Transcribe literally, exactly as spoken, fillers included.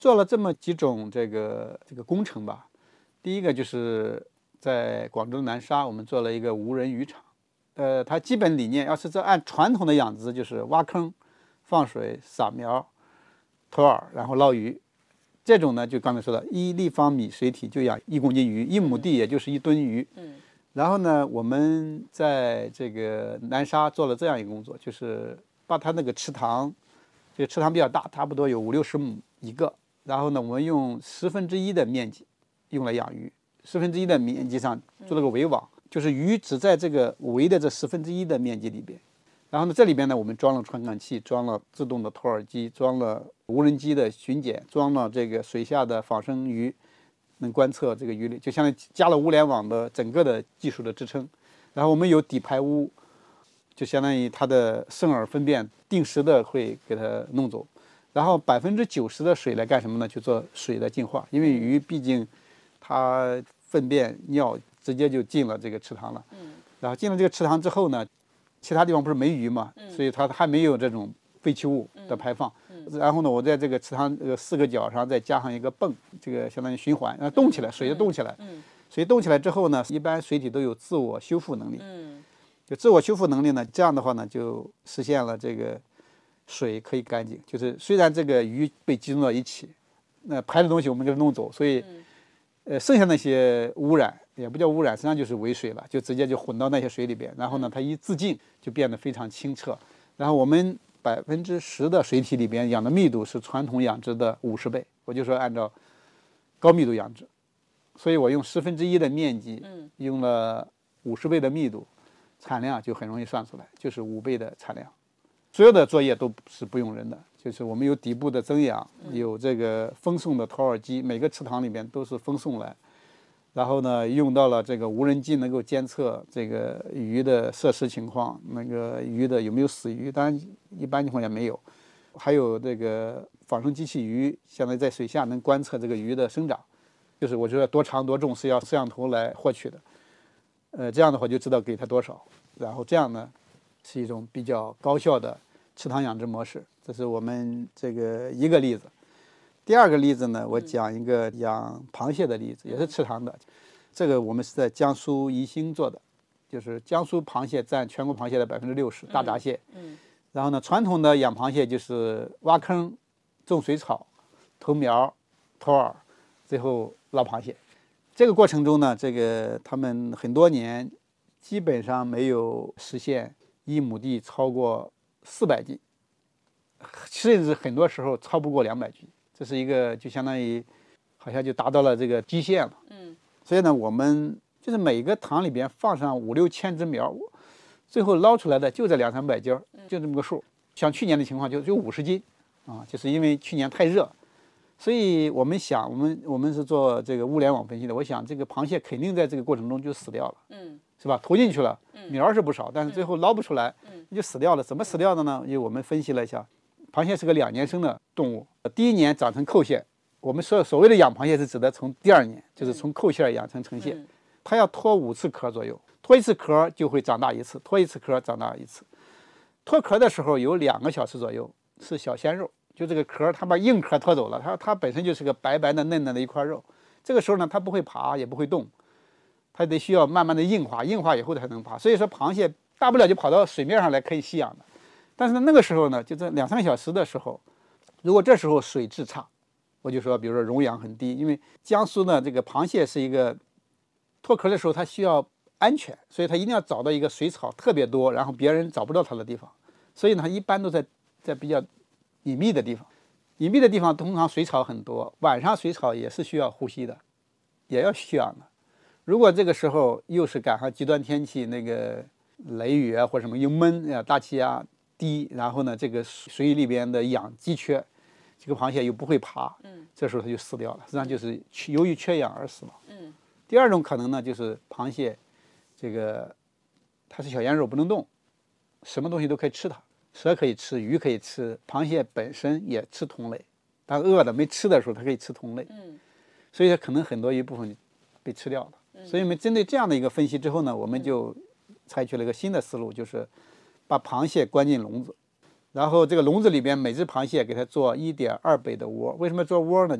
做了这么几种这个这个工程吧。第一个就是在广州南沙，我们做了一个无人渔场。呃，它基本理念要是这按传统的养殖，就是挖坑、放水、撒苗、投饵，然后捞鱼。这种呢，就刚才说的，一立方米水体就养一公斤鱼，一亩地也就是一吨鱼。 嗯。 然后呢，我们在这个南沙做了这样一个工作，就是把它那个池塘，这个池塘比较大，差不多有五六十亩一个。然后呢，我们用十分之一的面积用来养鱼，十分之一的面积上做了个围网，就是鱼只在这个围的这十分之一的面积里边。然后呢，这里边呢，我们装了传感器，装了自动的投饵机，装了无人机的巡检，装了这个水下的仿生鱼，能观测这个鱼类，就相当于加了物联网的整个的技术的支撑。然后我们有底排污，就相当于它的生饵粪便定时的会给它弄走。然后百分之九十的水来干什么呢？就做水的净化，因为鱼毕竟它粪便尿直接就进了这个池塘了。 嗯。 然后进了这个池塘之后呢，其他地方不是没鱼嘛， 嗯、 所以它还没有这种废弃物的排放。 嗯嗯、然后呢，我在这个池塘这个四个角上再加上一个泵，这个相当于循环，让它动起来，水就动起来。 嗯。 水动起来之后呢，一般水体都有自我修复能力。 嗯。 就自我修复能力呢，这样的话呢，就实现了这个水可以干净。就是虽然这个鱼被集中到一起，那排的东西我们给它弄走，所以，呃，剩下那些污染也不叫污染，实际上就是尾水了，就直接就混到那些水里边。然后呢，它一自净就变得非常清澈。然后我们百分之十的水体里边养的密度是传统养殖的五十倍，我就说按照高密度养殖，所以我用十分之一的面积，用了五十倍的密度，产量就很容易算出来，就是五倍的产量。所有的作业都是不用人的，就是我们有底部的增氧，有这个风送的投饵机，每个池塘里面都是风送来。然后呢，用到了这个无人机，能够监测这个鱼的摄食情况，那个鱼的有没有死鱼，当然一般情况下没有。还有这个仿生机器鱼，相当于在水下能观测这个鱼的生长，就是我觉得多长多重是要摄像头来获取的。呃，这样的话就知道给它多少，然后这样呢是一种比较高效的池塘养殖模式，这是我们这个一个例子。第二个例子呢，我讲一个养螃蟹的例子，也是池塘的。这个我们是在江苏宜兴做的，就是江苏螃蟹占全国螃蟹的百分之六十，大闸蟹。 嗯。 然后呢，传统的养螃蟹就是挖坑、种水草、投苗、投饵，最后捞螃蟹。这个过程中呢，这个他们很多年基本上没有实现一亩地超过四百斤，甚至很多时候超不过两百斤。这是一个就相当于好像就达到了这个极限了。 嗯。 所以呢，我们就是每个塘里边放上五六千只苗，最后捞出来的就这两三百斤，就这么个数。像去年的情况就就五十斤，啊，就是因为去年太热。所以我们想，我们我们是做这个物联网分析的。我想，这个螃蟹肯定在这个过程中就死掉了， 嗯， 是吧？投进去了，苗是不少，但是最后捞不出来，那就死掉了。怎么死掉的呢？因为我们分析了一下，螃蟹是个两年生的动物，第一年长成扣蟹。我们所所谓的养螃蟹是指的从第二年，就是从扣蟹养成成蟹，它要脱五次壳左右，脱一次壳就会长大一次，脱一次壳长大一次。脱壳的时候有两个小时左右是小鲜肉。就这个壳，它把硬壳脱走了，它它本身就是个白白的嫩嫩的一块肉。这个时候呢，它不会爬，也不会动，它得需要慢慢的硬化，硬化以后才能爬。所以说，螃蟹大不了就跑到水面上来可以吸氧的。但是呢，那个时候呢，就这两三个小时的时候，如果这时候水质差，我就说，比如说溶氧很低，因为江苏呢，这个螃蟹是一个脱壳的时候它需要安全，所以它一定要找到一个水草特别多，然后别人找不到它的地方。所以呢，它一般都在在比较隐秘的地方，隐秘的地方通常水草很多，晚上水草也是需要呼吸的，也要需氧的。如果这个时候又是赶上极端天气，那个雷雨啊或者什么又闷啊，大气压低，然后呢这个水里边的氧稀缺，这个螃蟹又不会爬， 嗯， 这时候它就死掉了，实际上就是由于缺氧而死亡。 嗯， 第二种可能呢，就是螃蟹这个它是小鲜肉不能动，什么东西都可以吃它。蛇可以吃，鱼可以吃，螃蟹本身也吃同类。它饿的没吃的时候，它可以吃同类。 嗯， 所以可能很多一部分被吃掉了。嗯、所以我们针对这样的一个分析之后呢，我们就采取了一个新的思路，就是把螃蟹关进笼子， 然后这个笼子里边每只螃蟹给它做一点二倍的窝，为什么做窝呢？